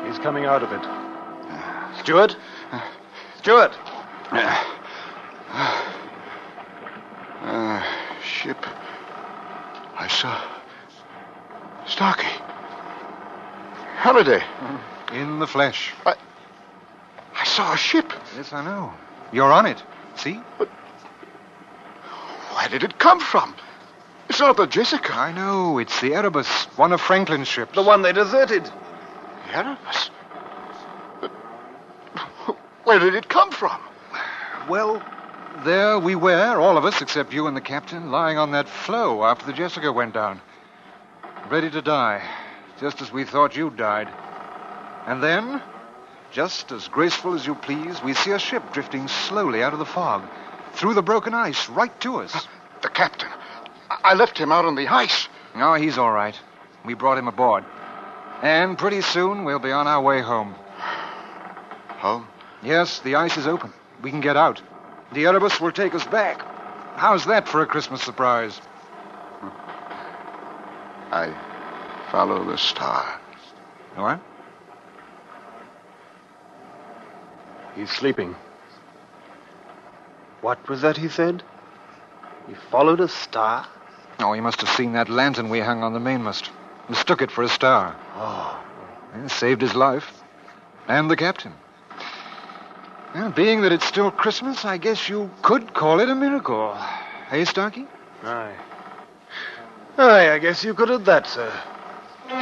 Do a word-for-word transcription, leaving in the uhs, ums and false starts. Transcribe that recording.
He's coming out of it. Stewart? Stewart! Uh, ship. I saw... Starkey. Halliday. In the flesh. I... I saw a ship. Yes, I know. You're on it. See? But... Where did it come from? It's not the Jessica. I know. It's the Erebus, one of Franklin's ships. The one they deserted. The Erebus? But... Where did it come from? Well, there we were, all of us, except you and the captain, lying on that floe after the Jessica went down. Ready to die, just as we thought you'd died. And then, just as graceful as you please, we see a ship drifting slowly out of the fog, through the broken ice, right to us. The captain. I left him out on the ice. Oh, he's all right. We brought him aboard. And pretty soon we'll be on our way home. Home? Yes, the ice is open. We can get out. The Erebus will take us back. How's that for a Christmas surprise? I follow the star. What? He's sleeping. What was that he said? He followed a star? Oh, he must have seen that lantern we hung on the mainmast. Mistook it for a star. Oh. And saved his life. And the captain. Well, being that it's still Christmas, I guess you could call it a miracle. Hey, Starkey? Aye. Aye, I guess you could have that, sir.